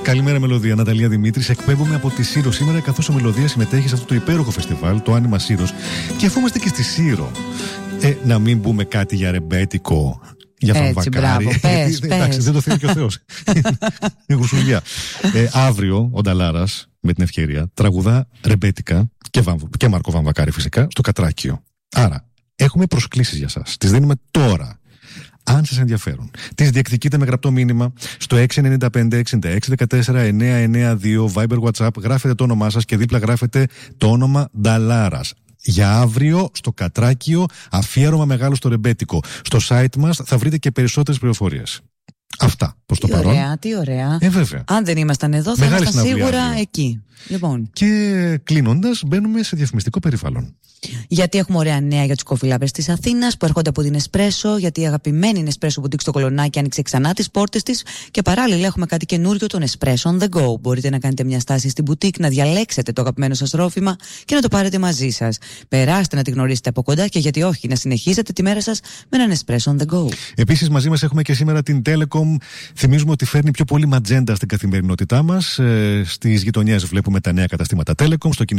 Καλημέρα, Μελωδία. Ναταλία Δημήτρης. Εκπέμπουμε από τη Σύρο σήμερα, καθώς ο Μελωδία συμμετέχει σε αυτό το υπέροχο φεστιβάλ, το Άνιμα Σύρος. Και αφού είμαστε και στη Σύρο, να μην πούμε κάτι για ρεμπέτικο, για βαμβακάρι. Εντάξει, δεν το θέλει και ο Θεός. Η γουσουλιά. Αύριο ο Νταλάρας, με την ευκαιρία, τραγουδά ρεμπέτικα και Μάρκο Βαμβακάρι φυσικά, στο Κατράκιο. Άρα, έχουμε προσκλήσεις για σας. Τις δίνουμε τώρα. Αν σας ενδιαφέρουν, τις διεκδικείτε με γραπτό μήνυμα στο 695-6614-992 Viber WhatsApp. Γράφετε το όνομά σας και δίπλα γράφετε το όνομα Νταλάρας. Για αύριο στο Κατράκιο, αφιέρωμα μεγάλο στο ρεμπέτικο. Στο site μας θα βρείτε και περισσότερες πληροφορίες. Αυτά προς το παρόν. Τι ωραία. Βέβαια. Αν δεν ήμασταν εδώ, θα ήμασταν σίγουρα εκεί. Λοιπόν. Και κλείνοντας, μπαίνουμε σε διαφημιστικό περιβάλλον. Γιατί έχουμε ωραία νέα για τους κοφιλάβερς της Αθήνας που έρχονται από την Εσπρέσο, γιατί η αγαπημένη Εσπρέσο Boutique στο Κολονάκι άνοιξε ξανά τις πόρτες της και παράλληλα έχουμε κάτι καινούριο, τον Espresso on the go. Μπορείτε να κάνετε μια στάση στην boutique, να διαλέξετε το αγαπημένο σας ρόφημα και να το πάρετε μαζί σας. Περάστε να τη γνωρίσετε από κοντά και γιατί όχι, να συνεχίσετε τη μέρα σας με έναν Espresso on the go. Επίσης, μαζί μας έχουμε και σήμερα την Telecom. Θυμίζουμε ότι φέρνει πιο πολύ ματζέντα στην καθημερινότητά μας. Στις γειτονιές βλέπουμε τα νέα καταστήματα Telecom. Στο